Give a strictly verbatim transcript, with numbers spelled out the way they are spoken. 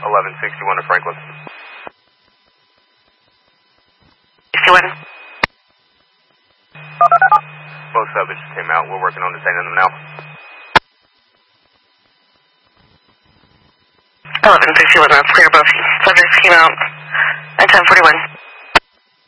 eleven sixty-one to Franklin. sixty-one. Both subs just came out. We're working on detaining them now. eleven sixty-one, that's clear. Both subjects came out at ten forty-one.